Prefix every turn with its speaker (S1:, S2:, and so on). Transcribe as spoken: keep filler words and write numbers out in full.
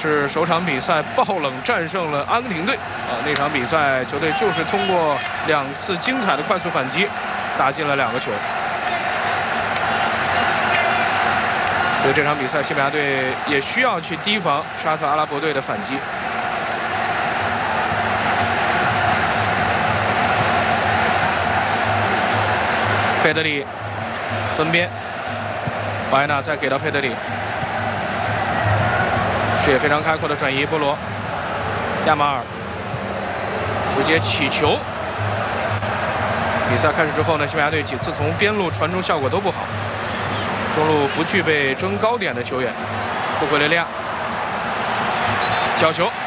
S1: 是首场比赛爆冷战胜了阿根廷队啊！那场比赛球队就是通过两次精彩的快速反击，打进了两个球。所以这场比赛，西班牙队也需要去提防沙特阿拉伯队的反击。佩德里分边，巴埃纳再给到佩德里。 视野非常开阔的转移，波罗、亚马尔直接起球。比赛开始之后呢，西班牙队几次从边路传中效果都不好，中路不具备争高点的球员。库奎雷利亚角球